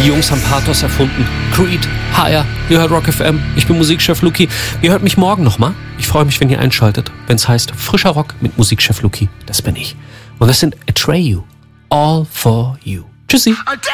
Die Jungs haben Pathos erfunden. Creed, Higher, ihr hört Rock FM. Ich bin Musikchef Luki. Ihr hört mich morgen nochmal. Ich freue mich, wenn ihr einschaltet, wenn es heißt Frischer Rock mit Musikchef Luki. Das bin ich. Und das sind Atreyu. All for You. Tschüssi.